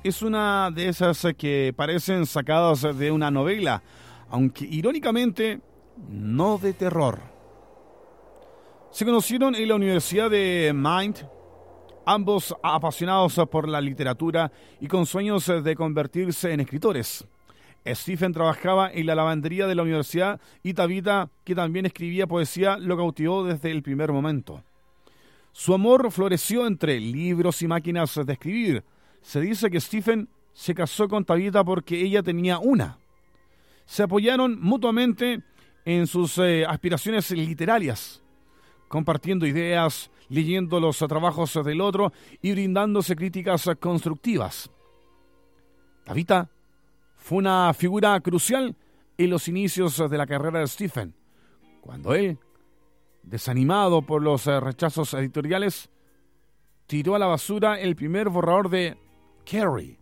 es una de esas que parecen sacadas de una novela, aunque irónicamente no de terror. Se conocieron en la Universidad de Maine, ambos apasionados por la literatura y con sueños de convertirse en escritores. Stephen trabajaba en la lavandería de la universidad y Tabitha, que también escribía poesía, lo cautivó desde el primer momento. Su amor floreció entre libros y máquinas de escribir. Se dice que Stephen se casó con Tabitha porque ella tenía una. Se apoyaron mutuamente en sus aspiraciones literarias, compartiendo ideas, leyendo los trabajos del otro y brindándose críticas constructivas. Tabitha fue una figura crucial en los inicios de la carrera de Stephen, cuando él, desanimado por los rechazos editoriales, tiró a la basura el primer borrador de Carrie.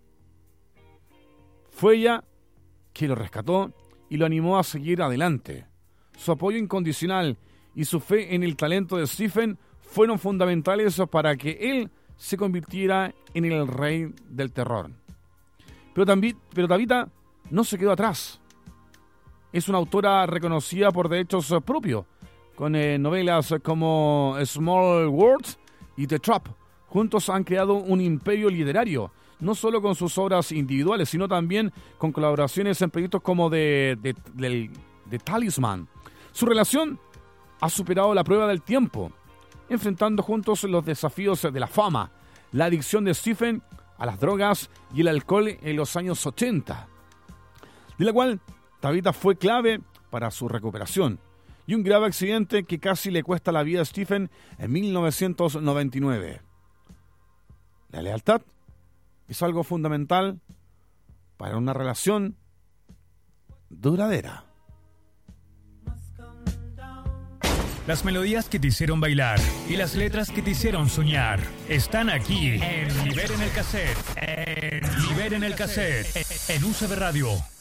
Fue ella que lo rescató y lo animó a seguir adelante. Su apoyo incondicional y su fe en el talento de Stephen fueron fundamentales para que él se convirtiera en el rey del terror. Pero Tabitha no se quedó atrás. Es una autora reconocida por derechos propios, con novelas como Small Worlds y The Trap. Juntos han creado un imperio literario, no solo con sus obras individuales, sino también con colaboraciones en proyectos como The Talisman. Su relación ha superado la prueba del tiempo, enfrentando juntos los desafíos de la fama, la adicción de Stephen a las drogas y el alcohol en los años 80, de la cual Tabitha fue clave para su recuperación, y un grave accidente que casi le cuesta la vida a Stephen en 1999. La lealtad es algo fundamental para una relación duradera. Las melodías que te hicieron bailar y las letras que te hicieron soñar están aquí en Liberen el Cassette. En Liberen el Cassette. En UCB Radio.